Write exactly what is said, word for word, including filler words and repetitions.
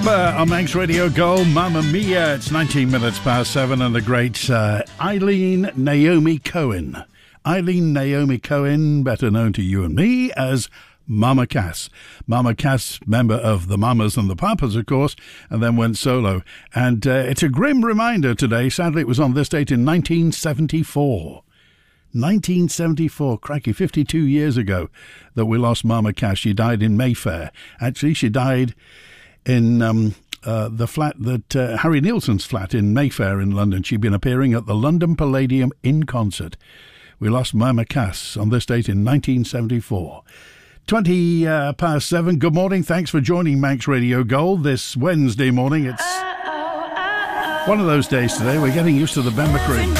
Samba on Manx Radio Gold, Mamma Mia. It's nineteen minutes past seven, and the great uh, Eileen Naomi Cohen. Eileen Naomi Cohen, better known to you and me as Mama Cass. Mama Cass, member of the Mamas and the Papas, of course, and then went solo. And uh, it's a grim reminder today. Sadly, it was on this date in nineteen seventy-four. nineteen seventy-four, cracky, fifty-two years ago that we lost Mama Cass. She died in Mayfair. Actually, she died in um, uh, the flat that uh, Harry Nilsson's flat in Mayfair in London. She'd been appearing at the London Palladium in concert. We lost Mama Cass on this date in nineteen seventy-four. twenty uh, past seven. Good morning. Thanks for joining Manx Radio Gold this Wednesday morning. It's one of those days today. We're getting used to the Bemba Creek.